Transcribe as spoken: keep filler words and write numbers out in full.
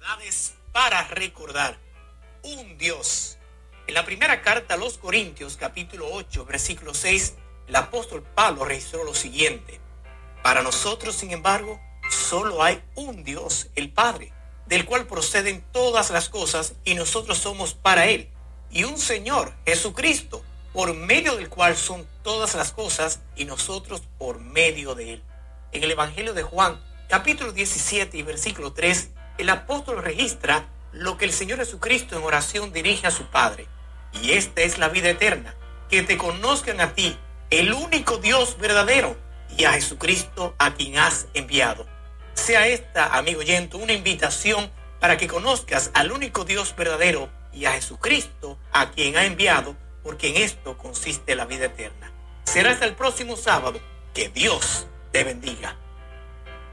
verdades para recordar. Un Dios. En la primera carta a los Corintios, capítulo ocho, versículo seis, el apóstol Pablo registró lo siguiente: para nosotros, sin embargo, solo hay un Dios, el Padre, del cual proceden todas las cosas, y nosotros somos para Él, y un Señor, Jesucristo, por medio del cual son todas las cosas, y nosotros por medio de Él. En el Evangelio de Juan, capítulo diecisiete y versículo tres, el apóstol registra lo que el Señor Jesucristo en oración dirige a su Padre. Y esta es la vida eterna, que te conozcan a ti, el único Dios verdadero, y a Jesucristo a quien has enviado. Sea esta, amigo oyente, una invitación para que conozcas al único Dios verdadero y a Jesucristo a quien ha enviado, porque en esto consiste la vida eterna. Será hasta el próximo sábado. Que Dios te bendiga.